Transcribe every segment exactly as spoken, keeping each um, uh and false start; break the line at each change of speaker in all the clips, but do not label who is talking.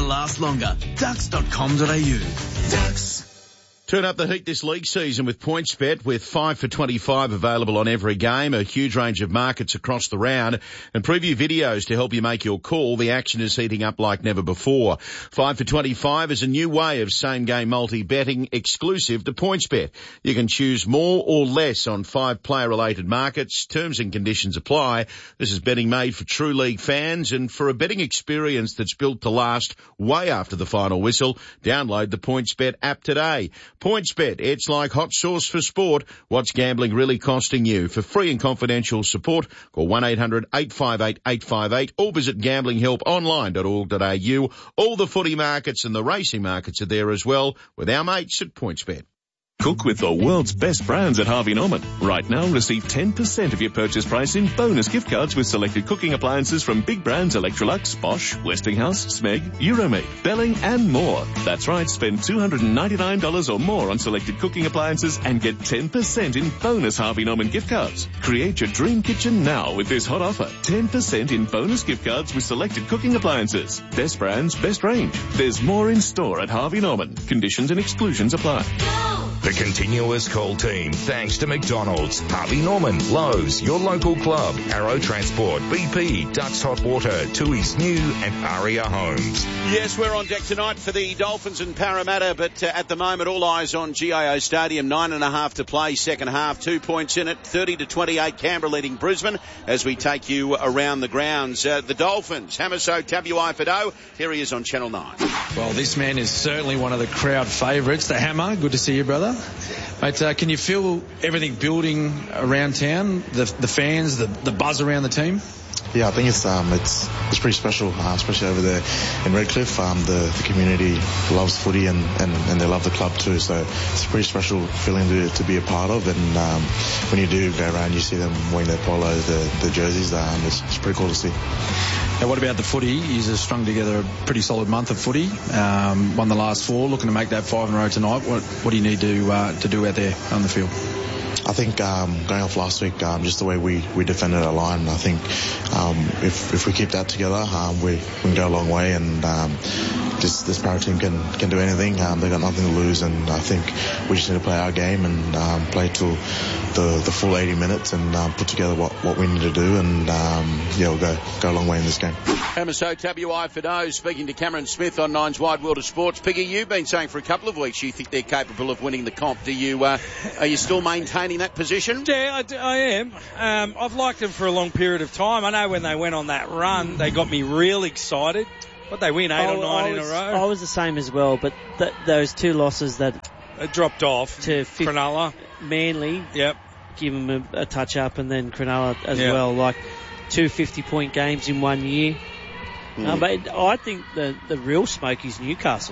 last longer. ducks dot com dot a u. Ducks.
Turn up the heat this league season with PointsBet, with five for twenty-five available on every game, a huge range of markets across the round, and preview videos to help you make your call. The action is heating up like never before. five for twenty-five is a new way of same-game multi-betting exclusive to PointsBet. You can choose more or less on five player-related markets. Terms and conditions apply. This is betting made for true league fans and for a betting experience that's built to last way after the final whistle. Download the PointsBet app today. PointsBet, it's like hot sauce for sport. What's gambling really costing you? For free and confidential support, call one eight hundred eight five eight eight five eight or visit gambling help online dot org dot a u. All the footy markets and the racing markets are there as well with our mates at PointsBet.
Cook with the world's best brands at Harvey Norman. Right now, receive ten percent of your purchase price in bonus gift cards with selected cooking appliances from big brands Electrolux, Bosch, Westinghouse, Smeg, Euromate, Belling, and more. That's right, spend two hundred ninety-nine dollars or more on selected cooking appliances and get ten percent in bonus Harvey Norman gift cards. Create your dream kitchen now with this hot offer. ten percent in bonus gift cards with selected cooking appliances. Best brands, best range. There's more in store at Harvey Norman. Conditions and exclusions apply.
The continuous call team, thanks to McDonald's, Harvey Norman, Lowe's, your local club, Arrow Transport, B P, Ducks Hot Water, Tui's New, and Aria Homes.
Yes, we're on deck tonight for the Dolphins and Parramatta, but uh, at the moment, all eyes on G I O Stadium. Nine and a half to play, second half, two points in it, thirty to twenty-eight, Canberra leading Brisbane as we take you around the grounds. Uh, the Dolphins, Hamiso Tabuai-Fidow, here he is on Channel nine.
Well, this man is certainly one of the crowd favourites, the Hammer. Good to see you, brother. Mate, uh, can you feel everything building around town, the the fans, the, the buzz around the team?
Yeah, I think it's um it's it's pretty special, uh, especially over there in Redcliffe. Um, the, the community loves footy and, and, and they love the club too. So it's a pretty special feeling to to be a part of. And um, when you do go around, you see them wearing their polo, the the jerseys. Um, it's, it's pretty cool to see.
Now, what about the footy? You've strung together a pretty solid month of footy. Um, won the last four, looking to make that five in a row tonight. What what do you need to uh, to do out there on the field?
I think um, going off last week, um, just the way we, we defended our line, I think um, if if we keep that together, um, we, we can go a long way. And um, this this Para team can can do anything. Um, they've got nothing to lose, and I think we just need to play our game and um, play till the the full eighty minutes and um, put together what, what we need to do. And um, yeah, we'll go go a long way in this game.
Hamiso Tabuai-Fidow speaking to Cameron Smith on Nine's Wide World of Sports. Piggy, you've been saying for a couple of weeks you think they're capable of winning the comp. Do you uh, are you still maintaining that position?
Yeah, I, do, I am. Um, I've liked them for a long period of time. I know when they went on that run, they got me real excited. But they win eight
I,
or nine
was,
in a row.
I was the same as well, but th- those two losses that
it dropped off
to fifth,
Cronulla,
Manly,
yep,
give them a, a touch up, and then Cronulla as
yep.
well. Like two fifty-point games in one year. Mm. Uh, but I think the the real smoke is Newcastle.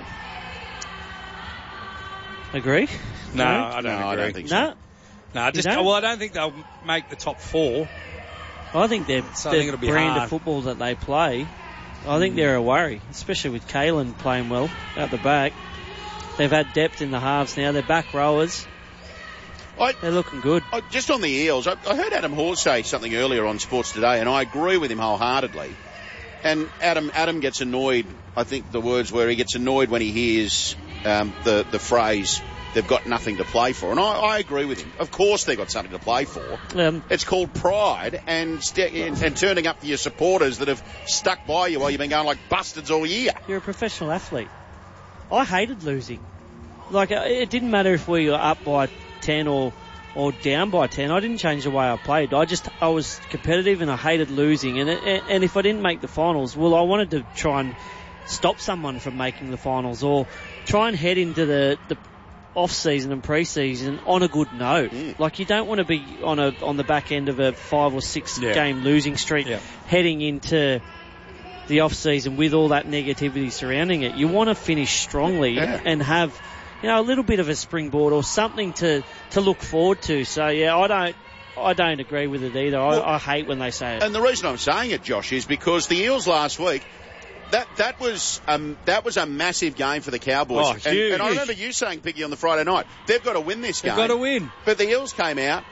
Agree?
No,
no?
I don't
no,
agree.
I don't think so.
No.
No, just well, I don't think they'll make the top four.
I think they're
so
the
I think it'll be
brand
hard.
of football that they play. I think mm. they're a worry, especially with Kalen playing well out the back. They've had depth in the halves now. They're back rowers.
I,
they're looking good.
I, just on the Eels, I, I heard Adam Hawes say something earlier on Sports Today, and I agree with him wholeheartedly. And Adam Adam gets annoyed. I think the words were he gets annoyed when he hears um, the the phrase, they've got nothing to play for. And I, I agree with him. Of course they've got something to play for. Um, it's called pride and, st- and and turning up to your supporters that have stuck by you while you've been going like bastards all year.
You're a professional athlete. I hated losing. Like, it didn't matter if we were up by ten or, or down by ten. I didn't change the way I played. I just, I was competitive and I hated losing. And it, and if I didn't make the finals, well, I wanted to try and stop someone from making the finals or try and head into the, the off-season and pre-season on a good note. Mm. Like, you don't want to be on a on the back end of a five or six yeah. game losing streak yeah. heading into the off-season with all that negativity surrounding it. You want to finish strongly yeah. and have, you know, a little bit of a springboard or something to, to look forward to. So, yeah, I don't I don't agree with it either. I, well, I hate when they say it.
And the reason I'm saying it, Josh, is because the Eels last week, That that was um that was a massive game for the Cowboys.
Oh,
and,
huge.
and I remember you saying, Piggy, on the Friday night, they've got to win this
they've
game.
They've got to win.
But the Eels came out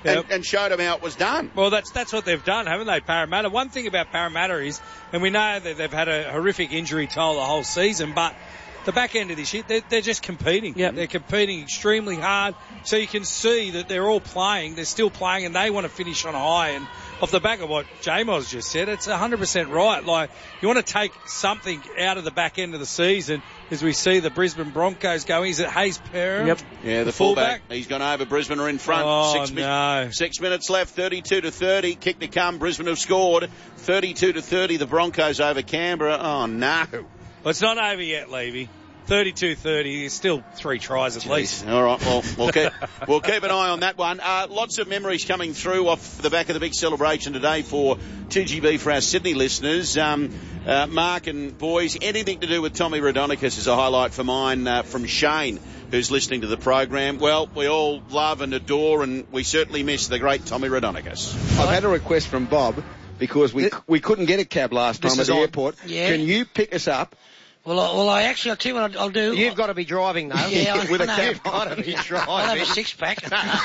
and,
Yep.
and showed them how it was done.
Well, that's that's what they've done, haven't they, Parramatta? One thing about Parramatta is, and we know that they've had a horrific injury toll the whole season, but the back end of this year, they're, they're just competing.
Yep.
They're competing extremely hard, so you can see that they're all playing, they're still playing, and they want to finish on a high. And off the back of what J-Moz just said, it's one hundred percent right. Like, you want to take something out of the back end of the season as we see the Brisbane Broncos going. Is it Hayes Perham?
Yep.
Yeah, the,
The
fullback.
fullback.
He's gone over. Brisbane are in front.
Oh,
six, mi-
no.
six minutes left, thirty-two to thirty. Kick to come. Brisbane have scored. thirty-two to thirty. The Broncos over Canberra. Oh, no.
Well, it's not over yet, Levy. thirty-two thirty. There's still three tries at
Jeez.
least.
All right, well, we'll keep, we'll keep an eye on that one. Uh, lots of memories coming through off the back of the big celebration today for two G B for our Sydney listeners. Um, uh, Mark and boys, anything to do with Tommy Raudonikis is a highlight for mine uh, from Shane, who's listening to the program. Well, we all love and adore, and we certainly miss the great Tommy Raudonikis.
I've had a request from Bob because we we couldn't get a cab last time at the airport.
Yeah.
Can you pick us up?
Well, I, well, I actually, I'll tell you what I'll, I'll do.
You've got to be driving, though.
Yeah, I,
With
I
a
know.
cab.
You've got to be driving.
I'll have a six-pack.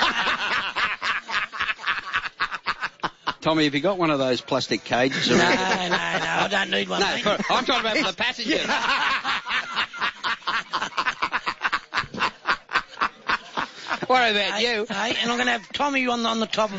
Tommy, have you got one of those plastic cages
no, no,
around?
no, I don't need one,
No,
mate.
for, I'm talking about for the passengers. What about
Hey,
you?
Hey, and I'm going to have Tommy on, on the top of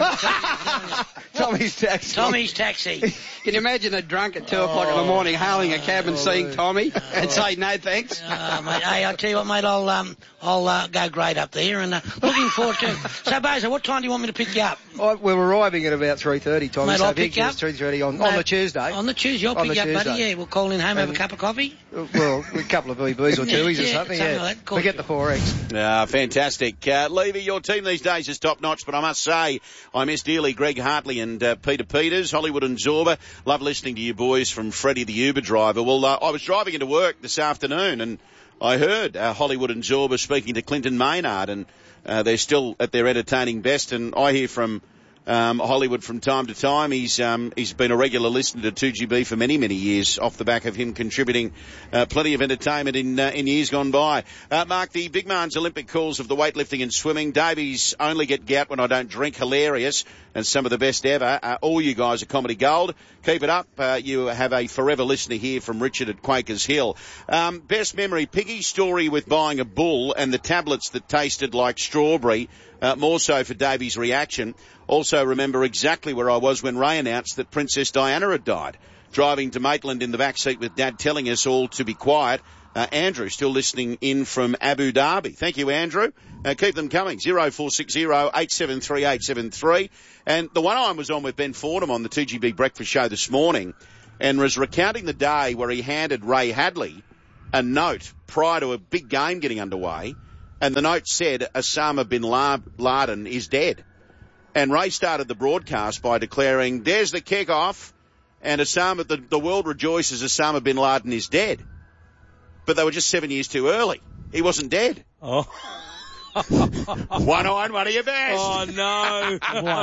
the
Tommy's taxi.
Tommy's taxi.
Can you imagine a drunk at two o'clock in the morning hailing a cab and seeing Tommy and say no thanks?
Uh, mate, hey, I'll tell you what, mate, I'll um, I'll uh, go great up there, and uh, looking forward to it. So, Bozo, what time do you want me to pick you up?
Oh, we're arriving at about three thirty, Tommy.
Mate,
so
I'll pick you up.
three thirty on,
Mate,
on the Tuesday.
On the Tuesday, I'll
On
pick
the
you up, buddy.
Tuesday.
Yeah, we'll call in home, have a
And-
cup of coffee.
Well, a couple of V Bs or
Yeah,
twoies or
yeah,
something,
something
yeah.
like that. Cool.
Forget the four X.
Ah, fantastic. Uh, Levy, your team these days is top-notch, but I must say I miss dearly Greg Hartley and uh, Peter Peters, Hollywood and Zorba. Love listening to you boys from Freddie the Uber driver. Well, uh, I was driving into work this afternoon and I heard uh, Hollywood and Zorba speaking to Clinton Maynard, and uh, they're still at their entertaining best, and I hear from Um, Hollywood from time to time. He's um, he's been a regular listener to two G B for many, many years off the back of him contributing uh, plenty of entertainment in uh, in years gone by. Uh, Mark, the big man's Olympic calls of the weightlifting and swimming. Davies only get gout when I don't drink. Hilarious and some of the best ever. Uh, all you guys are comedy gold. Keep it up. Uh, you have a forever listener here from Richard at Quakers Hill. Um, best memory, Piggy's story with buying a bull and the tablets that tasted like strawberry. Uh, more so for Davies' reaction. Also remember exactly where I was when Ray announced that Princess Diana had died. Driving to Maitland in the back seat with Dad telling us all to be quiet. Uh, Andrew still listening in from Abu Dhabi. Thank you, Andrew. Uh, keep them coming. zero four six zero eight seven three eight seven three. And the one I was on with Ben Fordham on the two G B Breakfast Show this morning and was recounting the day where he handed Ray Hadley a note prior to a big game getting underway. And the note said Osama bin Laden is dead. And Ray started the broadcast by declaring, there's the kick-off, and Osama, the, the world rejoices Osama bin Laden is dead. But they were just seven years too early. He wasn't dead.
Oh.
One on, one of your best.
Oh, no.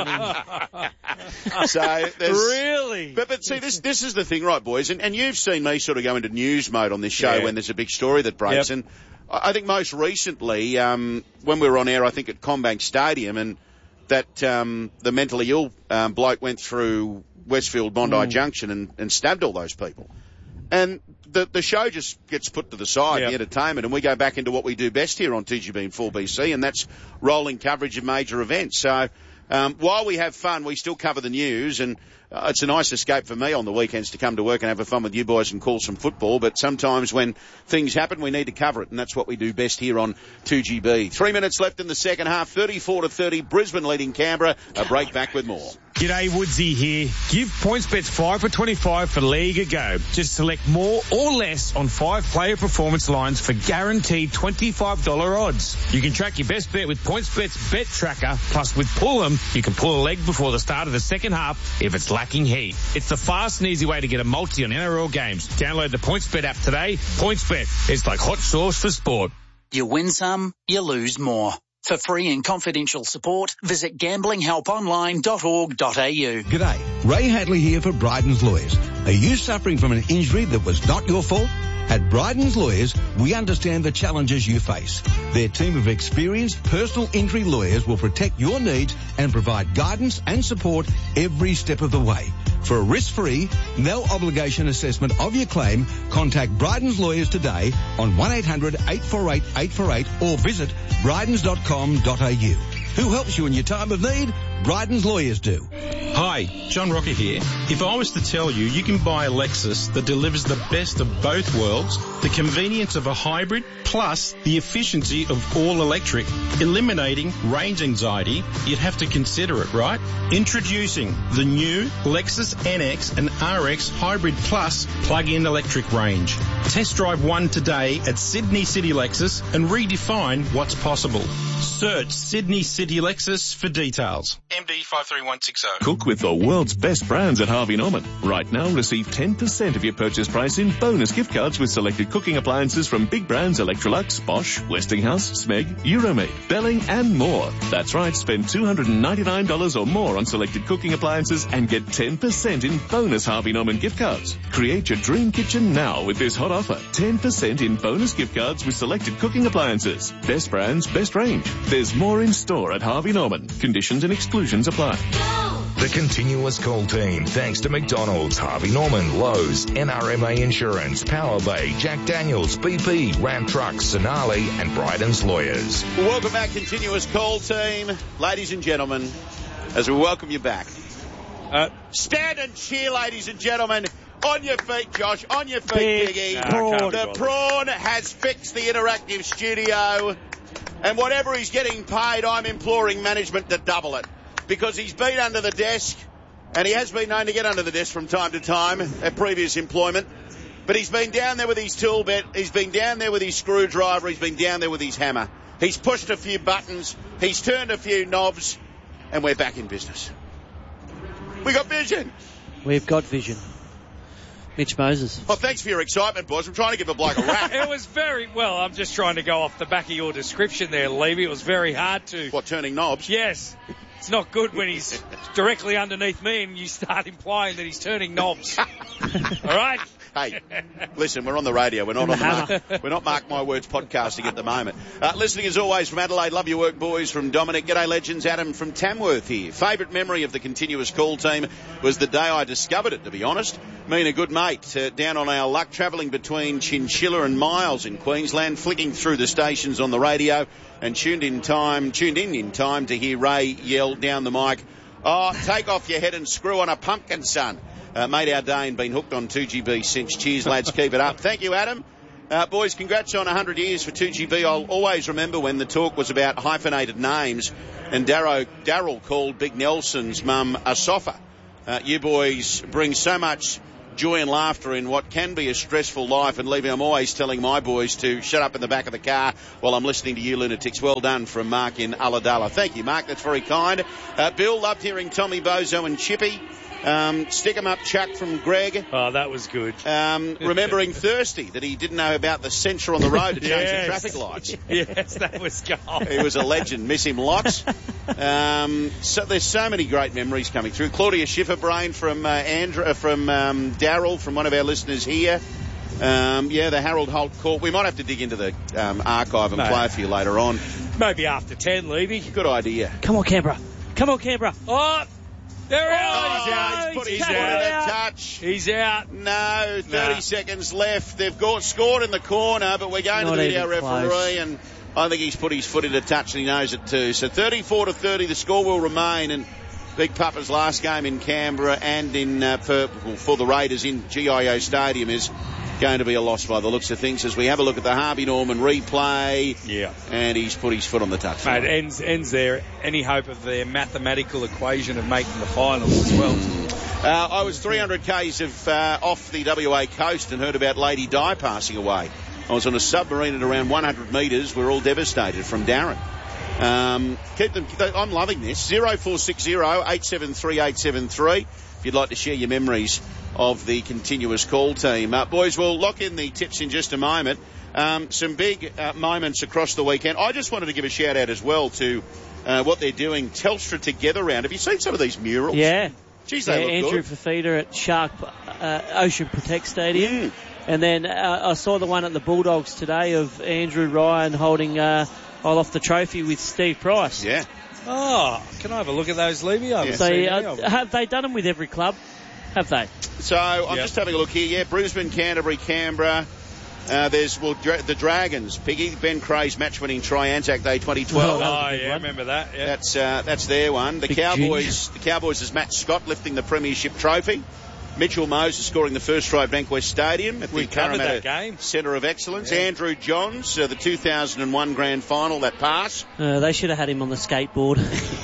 So there's,
really?
But, but see, this this is the thing, right, boys? And, and you've seen me sort of go into news mode on this show
Yeah.
when there's a big story that breaks.
Yep.
And I think most recently, um, when we were on air, I think at Combank Stadium, and that um, the mentally ill um, bloke went through Westfield Bondi
Mm.
Junction and, and stabbed all those people. And the the show just gets put to the side,
Yep.
the entertainment, and we go back into what we do best here on T G B and four B C, and that's rolling coverage of major events. So um, while we have fun, we still cover the news, and uh, it's a nice escape for me on the weekends to come to work and have a fun with you boys and call some football. But sometimes when things happen, we need to cover it, and that's what we do best here on two G B. Three minutes left in the second half, thirty-four to thirty, Brisbane leading Canberra. A break back with more.
G'day, Woodsy here. Give PointsBets five for twenty-five for League a go. Just select more or less on five player performance lines for guaranteed twenty-five dollars odds. You can track your best bet with PointsBet's Bet Tracker. Plus, with Pull 'em, you can pull a leg before the start of the second half if it's lacking heat. It's the fast and easy way to get a multi on N R L games. Download the PointsBet app today. PointsBet, it's like hot sauce for sport.
You win some, you lose more. For free and confidential support, visit gambling help online dot org dot a u.
G'day, Ray Hadley here for Bryden's Lawyers. Are you suffering from an injury that was not your fault? At Bryden's Lawyers, we understand the challenges you face. Their team of experienced personal injury lawyers will protect your needs and provide guidance and support every step of the way. For a risk-free, no-obligation assessment of your claim, contact Bryden's Lawyers today on one eight hundred eight four eight eight four eight or visit brydens dot com dot a u. Who helps you in your time of need? Bryden's Lawyers do.
Hi, John Rocker here. If I was to tell you you can buy a Lexus that delivers the best of both worlds, the convenience of a hybrid plus the efficiency of all electric, eliminating range anxiety, you'd have to consider it, right? Introducing the new Lexus N X and R X Hybrid Plus plug-in electric range. Test drive one today at Sydney City Lexus and redefine what's possible. Search Sydney City Lexus for details. M D five three one six zero.
Cook with the world's best brands at Harvey Norman. Right now, receive ten percent of your purchase price in bonus gift cards with selected cooking appliances from big brands Electrolux, Bosch, Westinghouse, Smeg, Euromate, Belling and more. That's right, spend two hundred ninety-nine dollars or more on selected cooking appliances and get ten percent in bonus Harvey Norman gift cards. Create your dream kitchen now with this hot offer. ten percent in bonus gift cards with selected cooking appliances. Best brands, best range. There's more in store at Harvey Norman. Conditions and exclusions apply.
The Continuous Call team, thanks to McDonald's, Harvey Norman, Lowe's, N R M A Insurance, Power Bay, Jack Daniels, B P, Ram Trucks, Sonali and Bryden's Lawyers.
Well, welcome back, Continuous Call team. Ladies and gentlemen, as we welcome you back. Uh, stand and cheer, ladies and gentlemen. On your feet, Josh. On your feet, Biggie.
No,
the prawn has fixed the interactive studio. And whatever he's getting paid, I'm imploring management to double it. Because he's been under the desk, and he has been known to get under the desk from time to time at previous employment. But he's been down there with his tool bit, he's been down there with his screwdriver, he's been down there with his hammer. He's pushed a few buttons, he's turned a few knobs, and we're back in business. We got vision.
We've got vision. Mitch Moses.
Oh, thanks for your excitement, boys. I'm trying to give a bloke a rap.
It was very, well, I'm just trying to go off the back of your description there, Levy. It was very hard to...
What, turning knobs?
Yes. It's not good when he's directly underneath me and you start implying that he's turning knobs. All right?
Hey, listen, we're on the radio. We're not on the mark, we're not Mark My Words podcasting at the moment. Uh, listening as always from Adelaide. Love your work, boys. From Dominic. G'day, legends. Adam from Tamworth here. Favourite memory of the Continuous Call team was the day I discovered it, to be honest. Me and a good mate uh, down on our luck, travelling between Chinchilla and Miles in Queensland, flicking through the stations on the radio, and tuned in time, tuned in in time to hear Ray yell down the mic, "Oh, take off your head and screw on a pumpkin, son." Uh, made our day and been hooked on two G B since. Cheers, lads. Keep it up. Thank you, Adam. Uh, boys, congrats on one hundred years for two G B. I'll always remember when the talk was about hyphenated names and Darrow, Darryl called Big Nelson's mum a soffer. Uh, you boys bring so much joy and laughter in what can be a stressful life, and Levy, I'm always telling my boys to shut up in the back of the car while I'm listening to you lunatics. Well done from Mark in Ulladulla. Thank you, Mark. That's very kind. Uh, Bill, loved hearing Tommy, Bozo and Chippy. Um, stick 'em up, Chuck from Greg.
Oh, that was good.
Um, remembering Thirsty, that he didn't know about the sensor on the road to change
yes.
the traffic lights.
Yes, that was gold.
He was a legend. Miss him lots. Um, so there's so many great memories coming through. Claudia Schifferbrain from uh, Andrew, uh, from um, Darryl, from one of our listeners here. Um, yeah, the Harold Holt call. We might have to dig into the um, archive and no. play a few later on.
Maybe after ten, Levy.
Good idea.
Come on, Canberra. Come on, Canberra.
Oh! There he is.
Oh, he's out. He's put his foot in a touch.
He's out.
No, thirty nah. seconds left. They've got, scored in the corner, but we're going Not to the video referee, close. and I think he's put his foot in a touch and he knows it too. So thirty-four to thirty, the score will remain, and Big Papa's last game in Canberra and in uh, for, for the Raiders in G I O Stadium is going to be a loss by the looks of things, as we have a look at the Harvey Norman replay.
Yeah.
And he's put his foot on the touch.
Mate, it ends, ends there. Any hope of their mathematical equation of making the finals as well.
Uh, I was three hundred kays of, uh, off the W A coast and heard about Lady Di passing away. I was on a submarine at around one hundred metres. We're all devastated from Darren. Um, keep them. I'm loving this. zero four six zero eight seven three eight seven three. If you'd like to share your memories of the continuous call team. Uh, boys, we'll lock in the tips in just a moment. Um, some big uh, moments across the weekend. I just wanted to give a shout out as well to uh, what they're doing, Telstra Together Round. Have you seen some of these murals?
Yeah.
Geez, they
yeah,
look
Andrew
good.
Fafita at Shark uh, Ocean Protect Stadium.
Mm.
And then uh, I saw the one at the Bulldogs today of Andrew Ryan holding uh, off the trophy with Steve Price.
Yeah.
Oh, can I have a look at those, Levy?
Yeah. So, uh, have they done them with every club? Have they?
So I'm
Yep.
just having a look here. Yeah, Brisbane, Canterbury, Canberra. Uh, there's well, Dra- the Dragons, Piggy, Ben Cray's match-winning try Anzac Day twenty twelve.
Oh, oh yeah, I remember that. Yeah.
That's uh, that's their one. The
Big
Cowboys, the Cowboys is Matt Scott lifting the Premiership trophy. Mitchell Moses scoring the first try at Bankwest Stadium at
We
the
covered that
Parramatta
game.
Centre of Excellence.
Yeah.
Andrew Johns, uh, the two thousand one grand final, that pass.
Uh, they should have had him on the skateboard.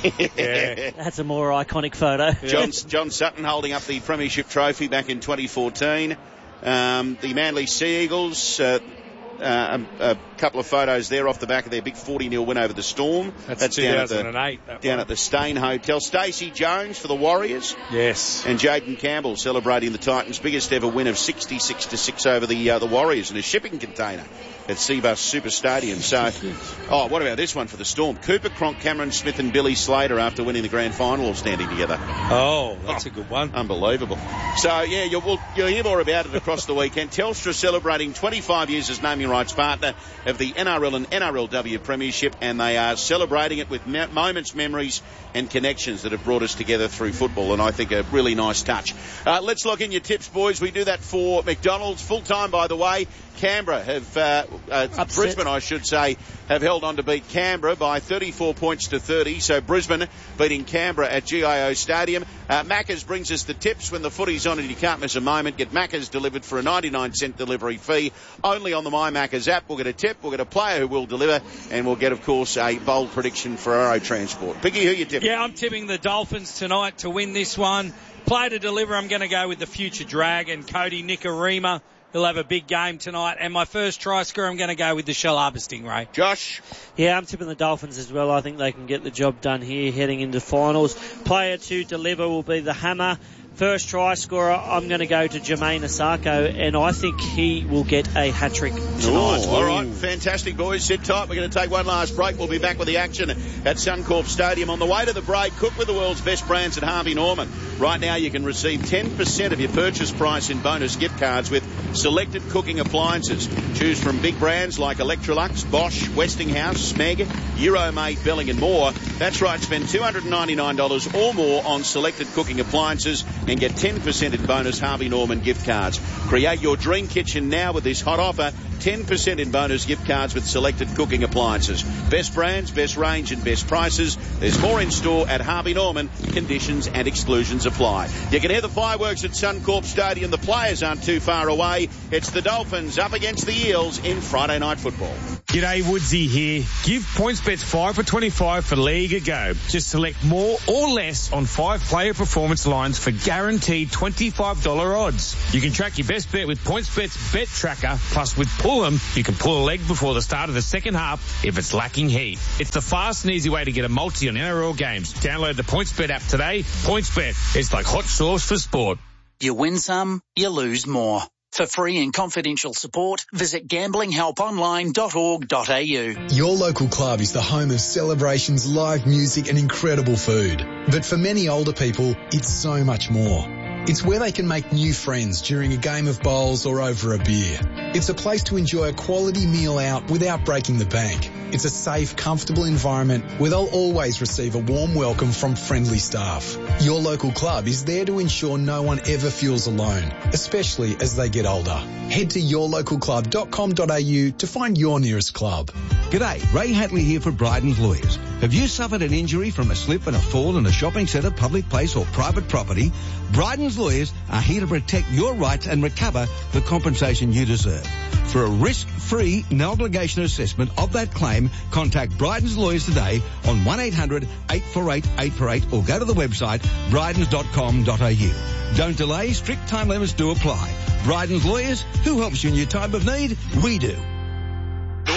yeah.
That's a more iconic photo.
John, John Sutton holding up the Premiership trophy back in twenty fourteen. Um, the Manly Sea Eagles, uh, uh, a, a couple of photos there off the back of their big forty nil win over the Storm.
That's,
down at
two thousand eight.
the, down at the Stain Hotel. Stacey Jones for the Warriors.
Yes.
And Jaden Campbell celebrating the Titans' biggest ever win of sixty-six to six over the uh, the Warriors in a shipping container at Seabus Super Stadium. So, oh, what about this one for the Storm? Cooper Cronk, Cameron Smith and Billy Slater after winning the grand final all standing together.
Oh, that's oh, a good one.
Unbelievable. So, yeah, you'll, we'll, you'll hear more about it across the weekend. Telstra celebrating twenty-five years as naming rights partner of the N R L and N R L W Premiership, and they are celebrating it with me- moments, memories and connections that have brought us together through football, and I think a really nice touch. Uh, let's lock in your tips, boys. We do that for McDonald's full-time, by the way. Canberra have, uh, uh, Brisbane, I should say, have held on to beat Canberra by thirty-four points to thirty. So Brisbane beating Canberra at G I O Stadium. Uh, Macca's brings us the tips when the footy's on and you can't miss a moment. Get Macca's delivered for a ninety-nine cent delivery fee. Only on the My Macca's app. We'll get a tip, we'll get a player who will deliver, and we'll get, of course, a bold prediction for Aero Transport. Piggy, who you tipping?
Yeah, I'm tipping the Dolphins tonight to win this one. Play to deliver, I'm going to go with the future Dragon, Cody Nikorima. He'll have a big game tonight. And my first try scorer, I'm going to go with the Shell Harbour Stingray.
Josh?
Yeah, I'm tipping the Dolphins as well. I think they can get the job done here heading into finals. Player to deliver will be the Hammer. First try scorer, I'm going to go to Jermaine Asako, and I think he will get a hat-trick tonight.
Ooh, all right, fantastic, boys. Sit tight. We're going to take one last break. We'll be back with the action at Suncorp Stadium. On the way to the break, cook with the world's best brands at Harvey Norman. Right now, you can receive ten percent of your purchase price in bonus gift cards with selected cooking appliances. Choose from big brands like Electrolux, Bosch, Westinghouse, Smeg, Euromate, Belling and more. That's right, spend two hundred ninety-nine dollars or more on selected cooking appliances and get ten percent in bonus Harvey Norman gift cards. Create your dream kitchen now with this hot offer. ten percent in bonus gift cards with selected cooking appliances. Best brands, best range and best prices. There's more in store at Harvey Norman. Conditions and exclusions apply. You can hear the fireworks at Suncorp Stadium. The players aren't too far away. It's the Dolphins up against the Eels in Friday Night Football.
G'day, Woodsy here. Give PointsBet five for twenty-five for League a go. Just select more or less on five player performance lines for guaranteed twenty-five dollars odds. You can track your best bet with PointsBet's Bet Tracker, plus with Pull 'em, you can pull a leg before the start of the second half if it's lacking heat. It's the fast and easy way to get a multi on N R L games. Download the PointsBet app today. PointsBet, it's like hot sauce for sport.
You win some, you lose more. For free and confidential support, visit gambling help online dot org dot a u.
Your local club is the home of celebrations, live music and incredible food. But for many older people, it's so much more. It's where they can make new friends during a game of bowls or over a beer. It's a place to enjoy a quality meal out without breaking the bank. It's a safe, comfortable environment where they'll always receive a warm welcome from friendly staff. Your local club is there to ensure no one ever feels alone, especially as they get older. Head to your local club dot com dot a u to find your nearest club.
G'day, Ray Hatley here for Bryden's Lawyers. Have you suffered an injury from a slip and a fall in a shopping centre, public place or private property? Bryden's Lawyers are here to protect your rights and recover the compensation you deserve. For a risk-free, no-obligation assessment of that claim, contact Bryden's Lawyers today on one eight hundred eight four eight eight four eight or go to the website brydens dot com dot a u. Don't delay, strict time limits do apply. Bryden's Lawyers, who helps you in your time of need? We do.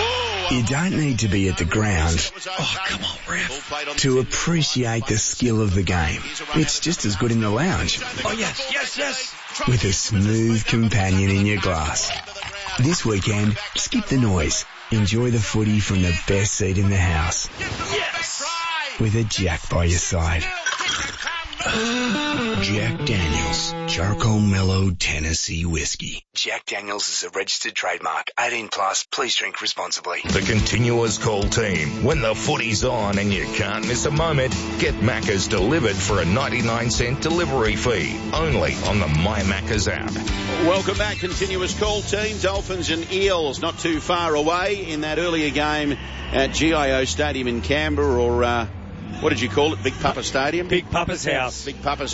You don't need to be at the ground oh, come on, ref. to appreciate the skill of the game. It's just as good in the lounge.
Oh, yes, yes, yes.
With a smooth companion in your glass. This weekend, skip the noise. Enjoy the footy from the best seat in the house.
Yes.
With a Jack by your side. Jack Daniels, Charcoal Mellow Tennessee Whiskey. Jack Daniels is a registered trademark. eighteen plus, please drink responsibly.
The Continuous Call team. When the footy's on and you can't miss a moment, get Macca's delivered for a ninety-nine cent delivery fee. Only on the My Macca's app.
Welcome back, Continuous Call team. Dolphins and Eels not too far away in that earlier game at G I O Stadium in Canberra, or uh, what did you call it? Big Papa Stadium?
Big Papa's house.
Big Papa's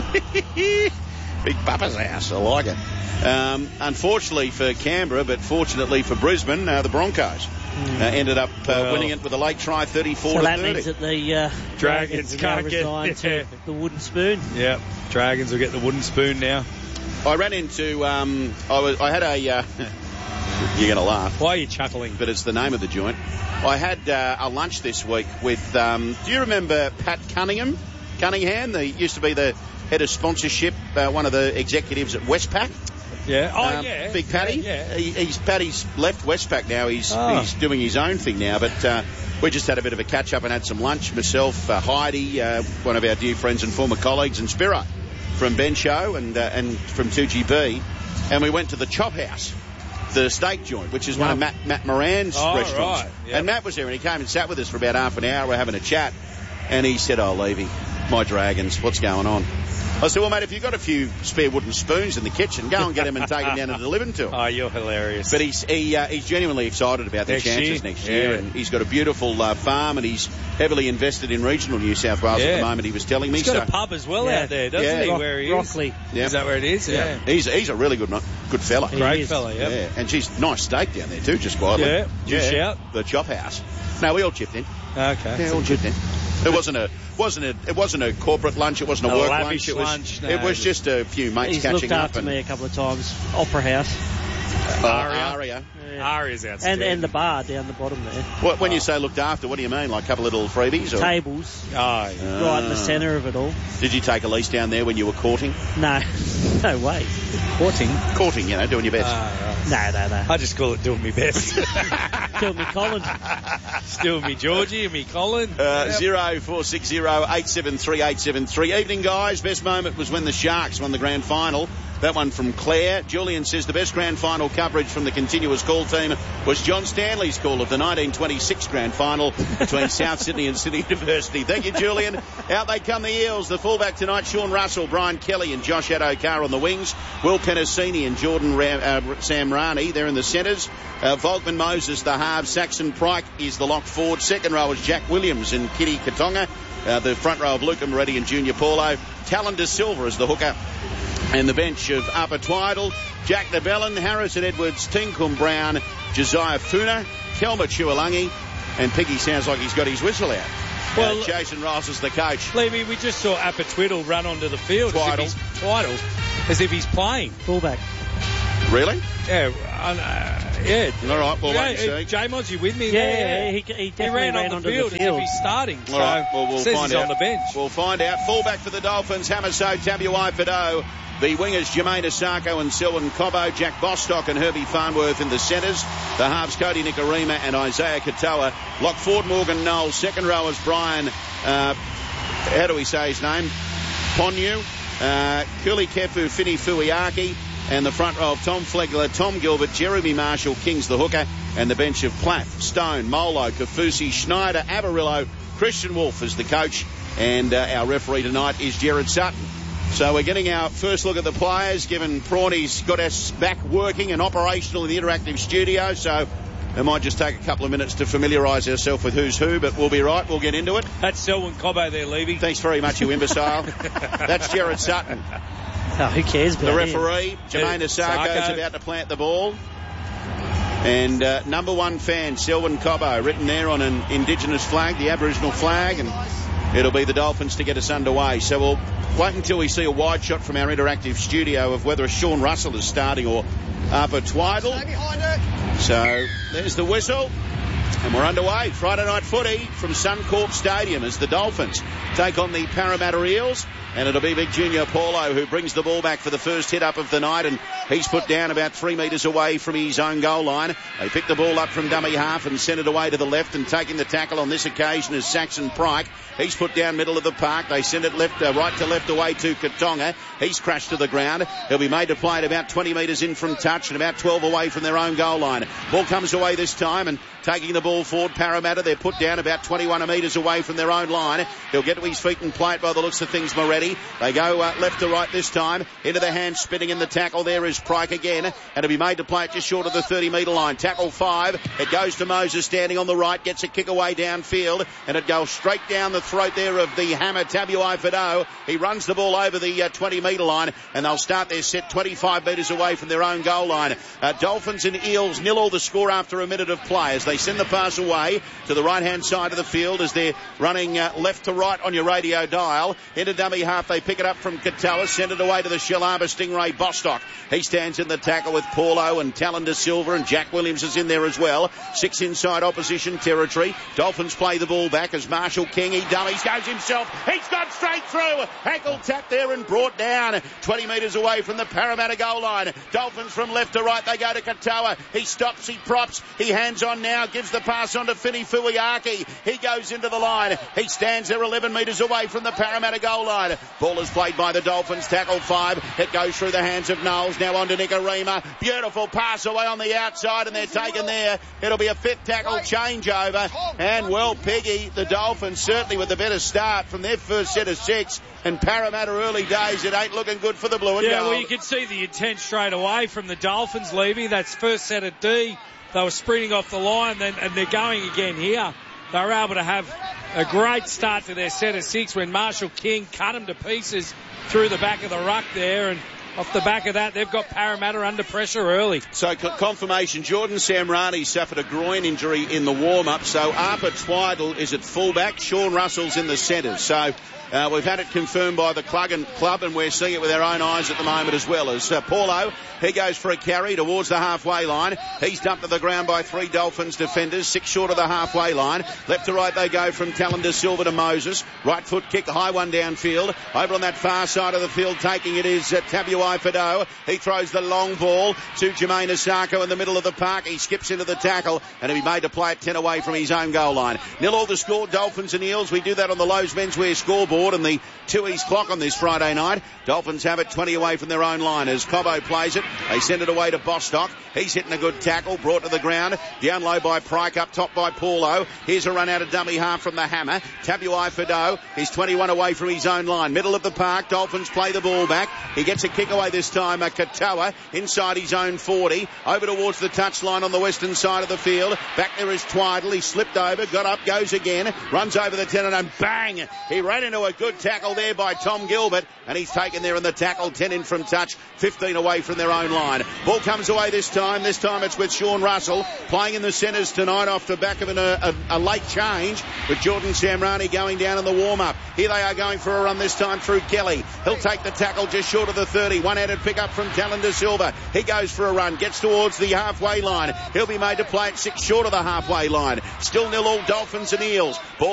Big Papa's house. I like it. Um, unfortunately for Canberra, but fortunately for Brisbane, uh, the Broncos mm. uh, ended up uh, well, winning it with a late try, thirty-four
so
to
that
thirty.
means that the uh,
Dragons can't get
yeah. to the wooden spoon.
Yeah, Dragons will get the wooden spoon now.
I ran into. Um, I was. I had a. Uh, you're going to laugh.
Why are you chuckling?
But it's the name of the joint. I had uh, a lunch this week with. Um, do you remember Pat Cunningham? Cunningham, he used to be the head of sponsorship, uh, one of the executives at Westpac.
Yeah. Oh,
um,
yeah.
Big Paddy.
Yeah. yeah.
He, he's Paddy's left Westpac now. He's
oh.
he's doing his own thing now. But uh, we just had a bit of a catch up and had some lunch. Myself, uh, Heidi, uh, one of our dear friends and former colleagues, and Spiro from Ben Show and uh, and from two G B, and we went to the Chop House, the steak joint, which is one of Matt, Matt Moran's
oh,
restaurants.
Right. Yep.
And Matt was there, and he came and sat with us for about half an hour. We're having a chat, and he said, "Oh, Levy, my Dragons, what's going on?" I said, well, mate, if you've got a few spare wooden spoons in the kitchen, go and get them and take them down and deliver them to him.
Oh, you're hilarious.
But he's he, uh, he's genuinely excited about their
next
chances
year.
next year.
Yeah.
And he's got a beautiful uh, farm, and he's heavily invested in regional New South Wales
yeah.
at the moment, he was telling me.
He's got
so,
a pub as well
yeah.
out there, doesn't
yeah.
he,
Rock,
where he
Rockley.
is?
Yeah.
Is that where it is? Yeah.
yeah. He's, he's a really good good fella.
He Great is. fella, yeah.
yeah. And she's nice steak down there, too, just quietly.
Yeah. Did you
yeah.
shout?
The Chop House. No, we all chipped in.
Okay.
Yeah, all chipped in. It wasn't a wasn't a it wasn't a corporate lunch. It wasn't a,
a
work
lavish
lunch. It was
lunch, no,
it was just a few mates
He's
catching
looked
up.
after
and
me a couple of times. Opera House.
Uh,
Aria.
Aria.
Yeah.
Aria's outstanding.
And and the bar down the bottom there.
What, when oh. you say looked after, what do you mean? Like a couple of little freebies? Or?
Tables.
Oh, yeah.
Right in the centre of it all.
Did you take Elise down there when you were courting?
No. No way.
Courting?
Courting, you know, doing your best.
Oh, right.
No, no, no.
I just call it doing me best.
Killed me Colin.
Still me Georgie and me Colin.
Uh,
yep.
zero four six zero eight seven three eight seven three. Evening, guys. Best moment was when the Sharks won the grand final. That one from Claire. Julian says the best grand final coverage from the Continuous Call team was John Stanley's call of the nineteen twenty-six grand final between South Sydney and Sydney University. Thank you, Julian. Out they come, the Eels. The fullback tonight, Sean Russell, Brian Kelly and Josh Adokar on the wings. Will Penasini and Jordan Ram, uh, Samrani, they're in the centres. Uh, Volkman Moses, the halves. Saxon Pryke is the lock forward. Second row is Jack Williams and Kitty Katonga. Uh, the front row of Luca Moretti and Junior Paulo. Talon De Silva is the hooker. And the bench of Upper Twiddle, Jack Nebellin, Harrison Edwards, Tinkum Brown, Josiah Funa, Kelma Chualangi, and Piggy sounds like he's got his whistle out. Well, uh, Jason Riles is the coach.
Levy, we just saw Upper Twiddle run onto the field
Twiddle.
as if he's, Twiddle, as if he's playing.
Fullback.
Really?
Yeah, uh, yeah.
All right, well,
yeah,
wait and see.
J-Mods, you with me?
Yeah,
there?
yeah, he, he definitely
he ran,
ran
on the
onto
field,
the field
as if he's starting.
All
so
right, well, we'll
says
find
he's
out.
on the bench.
We'll find out. Fullback for the Dolphins, Hamaso, Tabuai Fado. The wingers, Jermaine Asako and Selwyn Cobbo, Jack Bostock and Herbie Farnworth in the centres. The halves, Cody Nikorima and Isaiah Katoa. Lock forward, Morgan Knowles. Second row is Brian, uh, how do we say his name? Ponyu, uh, Kuli Kefu, Fini Fuiaki. And the front row of Tom Flegler, Tom Gilbert, Jeremy Marshall, King's the hooker. And the bench of Platt, Stone, Molo, Kafusi, Schneider, Avarillo, Christian Wolf is the coach. And uh, our referee tonight is Jared Sutton. So we're getting our first look at the players, given Prawny's got us back working and operational in the interactive studio. So it might just take a couple of minutes to familiarise ourselves with who's who, but we'll be right. We'll get into it.
That's Selwyn Cobbo there, Levy.
Thanks very much, you imbecile. That's Jared Sutton.
Oh, who cares about
The referee, Jermaine Asako, is about to plant the ball. And uh, number one fan, Selwyn Cobbo, written there on an Indigenous flag, the Aboriginal flag, and it'll be the Dolphins to get us underway. So we'll wait until we see a wide shot from our interactive studio of whether Sean Russell is starting or Upper Twiddle. So there's the whistle. And we're underway. Friday night footy from Suncorp Stadium as the Dolphins take on the Parramatta Eels. And it'll be Big Junior Paulo who brings the ball back for the first hit up of the night, and he's put down about three metres away from his own goal line. They pick the ball up from dummy half and send it away to the left, and taking the tackle on this occasion is Saxon Pryke. He's put down middle of the park. They send it left, uh, right to left away to Katonga. He's crashed to the ground. He'll be made to play at about twenty metres in from touch and about twelve away from their own goal line. Ball comes away this time, and taking the ball forward, Parramatta, they're put down about twenty-one metres away from their own line. He'll get to his feet and play it by the looks of things, Moretti. They go uh, left to right this time. Into the hand, spinning in the tackle. There is Pryke again. And it'll be made to play it just short of the thirty metre line. Tackle five. It goes to Moses standing on the right. Gets a kick away downfield. And it goes straight down the throat there of the hammer, Tabuai Fido. He runs the ball over the uh, twenty metre line. And they'll start their set twenty-five metres away from their own goal line. Uh, Dolphins and Eels nil all the score after a minute of play as they send the pass away to the right-hand side of the field as they're running uh, left to right on your radio dial. Into dummy half, they pick it up from Katoa, send it away to the Shellharbour Stingray Bostock. He stands in the tackle with Paulo and Talon De Silva, and Jack Williams is in there as well. Six inside opposition territory. Dolphins play the ball back as Marshall King, he dummies, goes himself. He's gone straight through. Ankle tap there and brought down twenty metres away from the Parramatta goal line. Dolphins from left to right, they go to Katoa. He stops, he props, he hands on now, gives the pass on to Fini Fuiaki. He goes into the line. He stands there eleven metres away from the Parramatta goal line. Ball is played by the Dolphins. Tackle five. It goes through the hands of Knowles. Now on to Nicarima. Beautiful pass away on the outside, and they're taken there. It'll be a fifth tackle changeover. And well, Peggy, the Dolphins certainly with a better start from their first set of six. And Parramatta early days, it ain't looking good for the blue and
yeah,
gold.
Well, you can see the intent straight away from the Dolphins, Levy. That's first set of D. They were sprinting off the line, then, and they're going again here. They were able to have a great start to their set of six when Marshall King cut them to pieces through the back of the ruck there, and off the back of that, they've got Parramatta under pressure early.
So confirmation, Jordan Samrani suffered a groin injury in the warm-up, so Arpa Twiddle is at fullback, Sean Russell's in the centres. So uh, we've had it confirmed by the club and, club, and we're seeing it with our own eyes at the moment as well. As uh, Paulo, he goes for a carry towards the halfway line. He's dumped to the ground by three Dolphins defenders, six short of the halfway line. Left to right they go from Talon De Silva to Moses. Right foot kick, high one downfield. Over on that far side of the field, taking it is uh, Tabuai Fido. He throws the long ball to Jermaine Asako in the middle of the park. He skips into the tackle, and he'll be made to play it ten away from his own goal line. Nil all the score, Dolphins and Eels. We do that on the Lowe's Menswear scoreboard and the two East clock on this Friday night. Dolphins have it twenty away from their own line as Cobbo plays it. They send it away to Bostock. He's hitting a good tackle, brought to the ground. Down low by Pryke, up top by Paulo. Here's a run out of dummy half from the hammer. Tabuai Fido is twenty-one away from his own line. Middle of the park, Dolphins play the ball back. He gets a kick away this time. Uh, Katoa inside his own forty. Over towards the touchline on the western side of the field. Back there is Twiddle. He slipped over, got up, goes again. Runs over the ten and bang! He ran into a good tackle there by Tom Gilbert, and he's taken there in the tackle. ten in from touch, fifteen away from their own line. Ball comes away this time. This time it's with Sean Russell playing in the centres tonight off the back of an, a, a late change with Jordan Samrani going down in the warm-up. Here they are going for a run this time through Kelly. He'll take the tackle just short of the thirty. One-handed pick up from Talon De Silva. He goes for a run, gets towards the halfway line. He'll be made to play it six short of the halfway line. Still nil all, Dolphins and Eels. Ball